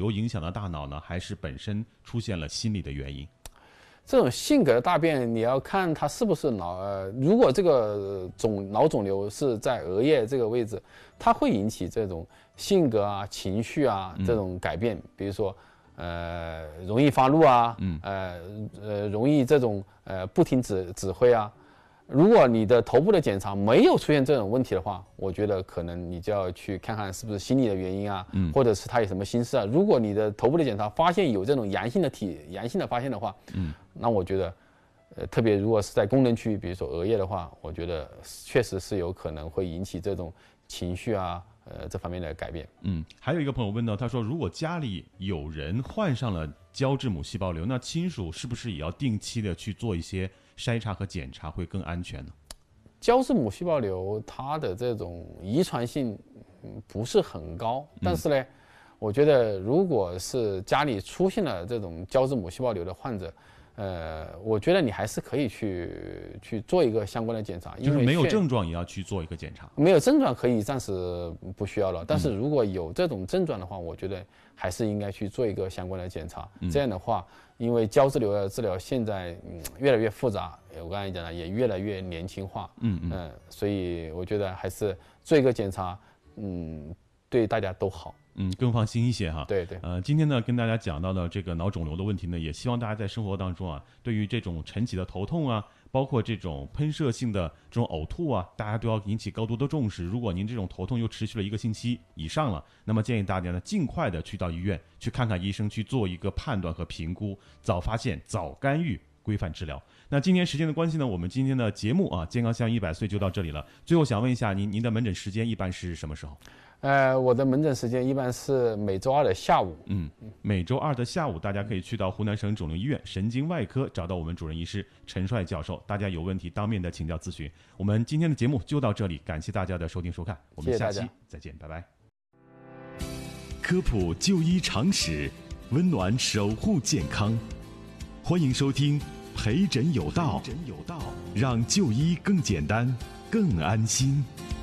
瘤影响了大脑呢，还是本身出现了心理的原因？ 这种性格的大变，你要看它是不是如果这个脑肿瘤是在额叶这个位置，它会引起这种性格啊、情绪啊这种改变，比如说容易发怒啊，容易这种不听指挥啊。如果你的头部的检查没有出现这种问题的话，我觉得可能你就要去看看是不是心理的原因啊，或者是他有什么心事啊。如果你的头部的检查发现有这种阳性的发现的话，那我觉得，特别如果是在功能区域，比如说额叶的话，我觉得确实是有可能会引起这种情绪啊，这方面的改变。 还有一个朋友问到，他说，如果家里有人患上了胶质母细胞瘤，那亲属是不是也要定期的去做一些筛查和检查，会更安全呢？ 胶质母细胞瘤它的这种遗传性不是很高，但是呢，我觉得如果是家里出现了这种胶质母细胞瘤的患者，我觉得你还是可以去做一个相关的检查， 就是没有症状也要去做一个检查。 没有症状可以暂时不需要了，但是如果有这种症状的话，我觉得还是应该去做一个相关的检查。这样的话，因为胶质瘤的治疗现在越来越复杂，我刚才讲了也越来越年轻化，所以我觉得还是做一个检查，对大家都好。 更放心一些哈。 对对。 今天呢，跟大家讲到的这个脑肿瘤的问题呢，也希望大家在生活当中啊，对于这种晨起的头痛啊，包括这种喷射性的这种呕吐啊，大家都要引起高度的重视。如果您这种头痛又持续了1个星期以上了，那么建议大家呢，尽快的去到医院去看看医生，去做一个判断和评估，早发现、早干预、规范治疗。那今天时间的关系呢，我们今天的节目啊，健康向100岁就到这里了。最后想问一下您的门诊时间一般是什么时候？ 我的门诊时间一般是每周2的下午。 每周2的下午，大家可以去到湖南省肿瘤医院神经外科找到我们主任医师陈帅教授，大家有问题当面的请教咨询。我们今天的节目就到这里，感谢大家的收听收看，我们下期再见，拜拜。 科普就医常识，温暖守护健康，欢迎收听陪诊有道，让就医更简单、更安心。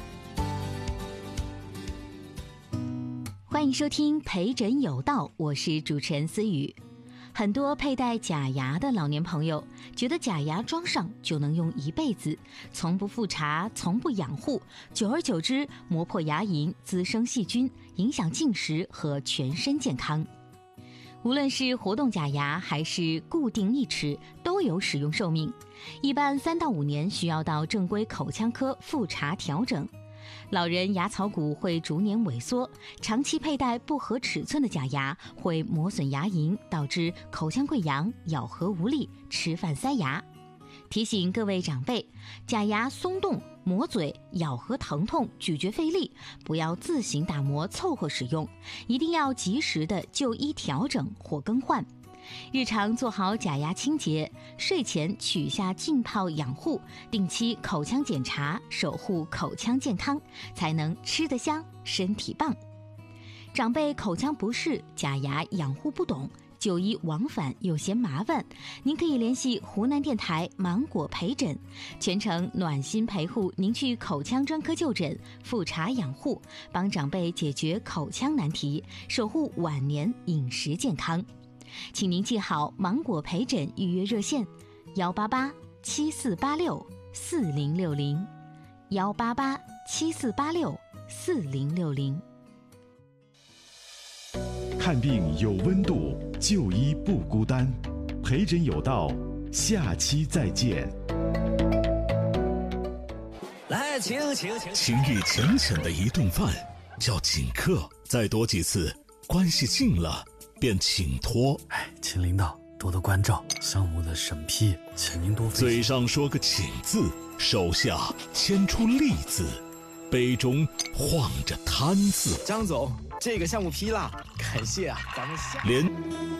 欢迎收听陪诊有道，我是主持人思雨。很多佩戴假牙的老年朋友觉得假牙装上就能用一辈子，从不复查，从不养护，久而久之磨破牙龈，滋生细菌，影响进食和全身健康。无论是活动假牙还是固定义齿，都有使用寿命，一般3到5年需要到正规口腔科复查调整。老人牙槽骨会逐年萎缩，长期佩戴不合尺寸的假牙会磨损牙龈，导致口腔溃疡、咬合无力、吃饭塞牙。提醒各位长辈，假牙松动、磨嘴、咬合疼痛、咀嚼费力，不要自行打磨凑合使用，一定要及时的就医调整或更换。日常做好假牙清洁，睡前取下浸泡养护，定期口腔检查，守护口腔健康，才能吃得香，身体棒。长辈口腔不适，假牙养护不懂，就医往返有些麻烦，您可以联系湖南电台芒果陪诊，全程暖心陪护您去口腔专科就诊，复查养护，帮长辈解决口腔难题，守护晚年饮食健康。请您记好芒果陪诊预约热线：188-7486-4060，188-7486-4060。 看病有温度，就医不孤单，陪诊有道，下期再见。 来，请。情意浅浅的一顿饭叫请客，再多几次，关系近了便请托。 请领导多多关照，项目的审批，请您多费心。 嘴上说个请字，手下牵出利字，杯中晃着贪字。 张总，这个项目批了，感谢啊，咱们下。